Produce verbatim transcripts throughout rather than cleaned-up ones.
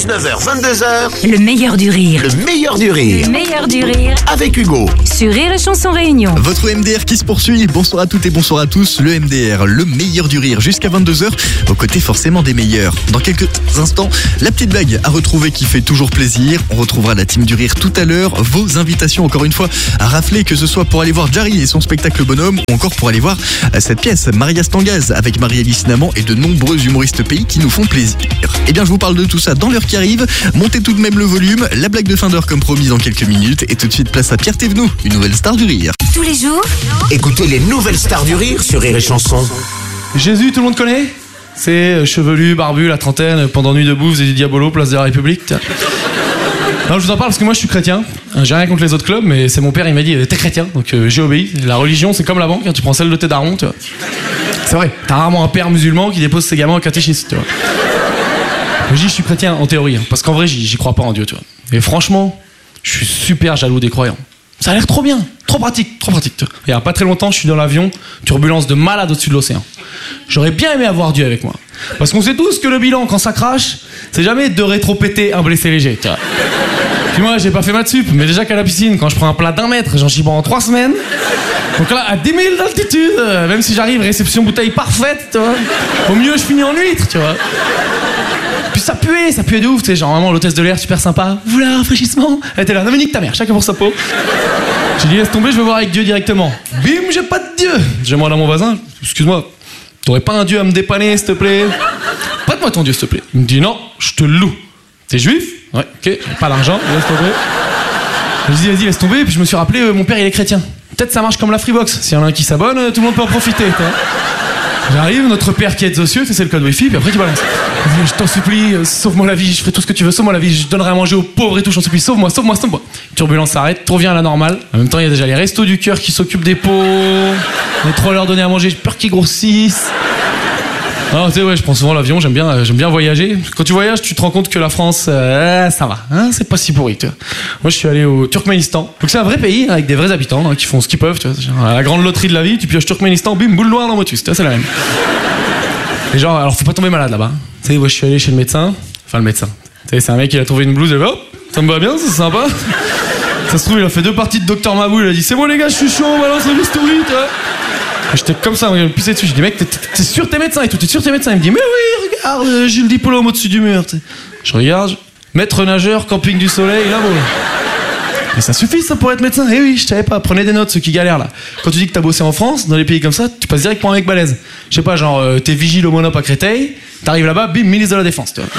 dix-neuf heures vingt-deux heures, Le meilleur du rire. le meilleur du rire. Le meilleur du rire. Avec Hugo. Sur Rire et Chanson Réunion. Votre M D R qui se poursuit. Bonsoir à toutes et bonsoir à tous. Le M D R, le meilleur du rire, jusqu'à vingt-deux heures, aux côtés forcément des meilleurs. Dans quelques instants, la petite blague à retrouver qui fait toujours plaisir. On retrouvera la team du rire tout à l'heure. Vos invitations, encore une fois, à rafler, que ce soit pour aller voir Jarry et son spectacle Bonhomme, ou encore pour aller voir cette pièce, Maria Stangaz, avec Marie-Alice Naman et de nombreux humoristes pays qui nous font plaisir. Eh bien, je vous parle de tout ça dans l'heure qui arrive. Montez tout de même le volume. La blague de fin d'heure comme promis dans quelques minutes. Et tout de suite, place à Pierre Thévenoud, une nouvelle star du rire. Tous les jours, Écoutez les nouvelles stars du rire sur Rire et Chanson. Jésus, tout le monde connaît? C'est chevelu, barbu, la trentaine, pendant Nuit debout, faisait du diabolo, place de la République. Tiens. Non, je vous en parle parce que moi je suis chrétien. J'ai rien contre les autres clubs, mais c'est mon père, il m'a dit t'es chrétien, donc euh, j'ai obéi. La religion, c'est comme la banque, hein, tu prends celle de tes darons, tu vois. C'est vrai, t'as rarement un père musulman qui dépose ses gamins au catéchisme, tu vois. Je dis je suis chrétien en théorie, hein, parce qu'en vrai j'y j'y crois pas en Dieu, tu vois. Et franchement, je suis super jaloux des croyants. Ça a l'air trop bien, trop pratique, trop pratique. Tu vois. Il y a pas très longtemps, je suis dans l'avion, turbulence de malade au-dessus de l'océan. J'aurais bien aimé avoir Dieu avec moi. Parce qu'on sait tous que le bilan, quand ça crache, c'est jamais de rétro-péter un blessé léger, tu vois. Puis moi, j'ai pas fait maths sup, mais déjà qu'à la piscine, quand je prends un plat d'un mètre, j'en chie pendant trois semaines. Donc là, à dix mille d'altitude, euh, même si j'arrive, réception bouteille parfaite, tu vois. Au mieux, je finis en huître, tu vois. Puis ça puait, ça puait de ouf, tu sais, genre vraiment l'hôtesse de l'air super sympa. Vous voulez un rafraîchissement? Elle était là, non mais nique ta mère, chacun pour sa peau. J'ai dit laisse tomber, je veux voir avec Dieu directement. Bim, j'ai pas de Dieu. J'ai moi dans mon voisin, excuse-moi, t'aurais pas un Dieu à me dépanner, s'il te plaît? Prête-moi ton Dieu, s'il te plaît. Il me dit non, je te loue. T'es juif? Ouais, ok, j'ai pas l'argent, laisse tomber. Je dis vas-y, laisse tomber, puis je me suis rappelé, euh, mon père il est chrétien. Peut-être ça marche comme la Freebox, s'il y en a un qui s'abonne, euh, tout le monde peut en profiter, t'as. J'arrive, notre père qui est aux cieux, c'est le code Wi-Fi, puis après tu balances. Je t'en supplie, euh, sauve-moi la vie, je ferai tout ce que tu veux, sauve-moi la vie, je donnerai à manger aux pauvres et tout, je t'en supplie, sauve-moi, sauve-moi, sauve-moi. Turbulence s'arrête, tout revient à la normale. En même temps, il y a déjà les restos du cœur qui s'occupent des pauvres. On est trop à leur donner à manger, j'ai peur qu'ils grossissent. Ah, tu sais, ouais, je prends souvent l'avion, j'aime bien, euh, j'aime bien voyager. Quand tu voyages, tu te rends compte que la France, euh, ça va, hein, c'est pas si pourri, tu vois. Moi, je suis allé au Turkménistan. Donc c'est un vrai pays, avec des vrais habitants, hein, qui font ce qu'ils peuvent, tu vois. Genre, la grande loterie de la vie, tu pioches Turkménistan, bim, boule noire dans Motus, tu vois, c'est la même. Et genre, alors faut pas tomber malade là-bas. Tu sais, moi, je suis allé chez le médecin, enfin le médecin. Tu sais, c'est un mec, il a trouvé une blouse, il a dit, oh, ça me va bien, c'est sympa. Ça se trouve, il a fait deux parties de Docteur Mabou, il a dit, c'est bon les gars, je suis chaud, on balance le bistouri, tu vois. J'étais comme ça, il me pissait dessus. Je dis, mec, t'es, t'es sûr t'es médecin et tout, t'es sûr t'es médecin? Il me dit, mais oui, regarde, j'ai le diplôme au-dessus du mur. T'sais. Je regarde, maître nageur, camping du soleil, là, bon. Mais ça suffit, ça, pour être médecin. Eh oui, je savais pas. Prenez des notes, ceux qui galèrent, là. Quand tu dis que t'as bossé en France, dans les pays comme ça, tu passes direct pour un mec balèze. Je sais pas, genre, euh, t'es vigile au Monop à Créteil, t'arrives là-bas, bim, ministre de la Défense, tu vois.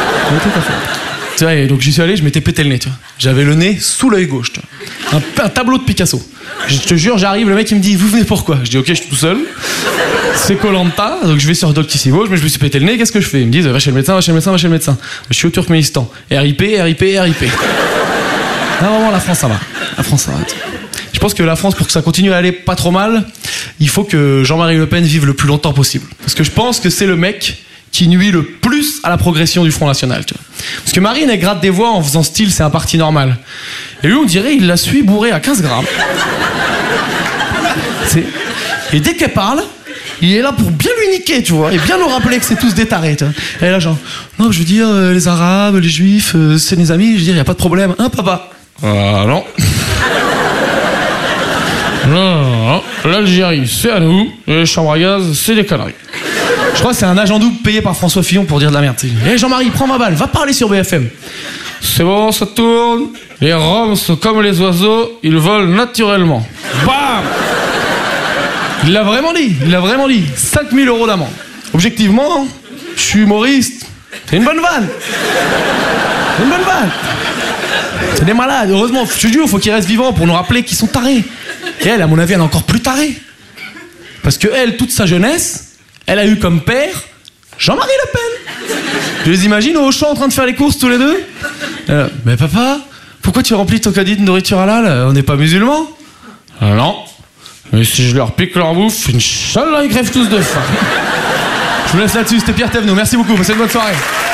Tu vois, et donc j'y suis allé, je m'étais pété le nez, tu vois. J'avais le nez sous l'œil gauche, tu vois. Un, un tableau de Picasso. Je te jure, j'arrive, le mec il me dit, vous venez pourquoi? Je dis, ok, je suis tout seul. C'est Koh-Lanta, donc je vais sur Doctissimo, mais je me suis pété le nez, qu'est-ce que je fais? Ils me disent, va chez le médecin, va chez le médecin, va chez le médecin. Je suis au Turkménistan. R I P, R I P, R I P. Non, vraiment, la France, ça va. La France, ça va. Je pense que la France, pour que ça continue à aller pas trop mal, il faut que Jean-Marie Le Pen vive le plus longtemps possible. Parce que je pense que c'est le mec qui nuit le plus à la progression du Front National, tu vois. Parce que Marine, elle gratte des voix en faisant style, c'est un parti normal. Et lui, on dirait, il la suit bourré à quinze grammes. C'est... Et dès qu'elle parle, il est là pour bien lui niquer, tu vois, et bien nous rappeler que c'est tous des tarés, tu vois. Elle est là, genre, non, je veux dire, euh, les Arabes, les Juifs, euh, c'est mes amis, je veux dire, y a pas de problème. Hein, papa? Ah, non. Non, non, non. L'Algérie, c'est à nous, et les chambres à gaz, c'est des conneries. Je crois que c'est un agent double payé par François Fillon pour dire de la merde. Hé hey Jean-Marie, prends ma balle, va parler sur B F M. C'est bon, ça tourne. Les Roms sont comme les oiseaux, ils volent naturellement. Bam! Il l'a vraiment dit, il l'a vraiment dit. cinq mille euros d'amende. Objectivement, je suis humoriste. C'est une bonne vanne. C'est une bonne vanne. C'est des malades. Heureusement, je te jure, faut qu'ils restent vivants pour nous rappeler qu'ils sont tarés. Et elle, à mon avis, elle est encore plus tarée. Parce que elle, toute sa jeunesse, elle a eu comme père Jean-Marie Le Pen. Je les imagine au champ en train de faire les courses tous les deux. Euh, mais papa, pourquoi tu remplis ton caddie de nourriture halal? On n'est pas musulmans? euh, Non. Mais si je leur pique leur bouffe, Inch'Allah, ils crèvent tous de faim. Je vous laisse là-dessus, c'était Pierre Thévenoud. Merci beaucoup, passez une bonne soirée.